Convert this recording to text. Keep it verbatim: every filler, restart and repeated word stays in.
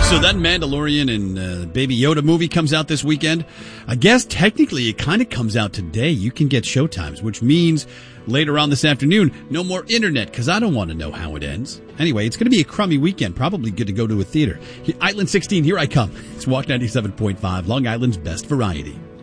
So that Mandalorian and uh, Baby Yoda movie comes out this weekend. I guess technically it kind of comes out today. You can get showtimes, which means later on this afternoon, no more internet because I don't want to know how it ends. Anyway, it's going to be a crummy weekend. Probably good to go to a theater. Island sixteen, here I come. It's Walk ninety-seven point five, Long Island's best variety.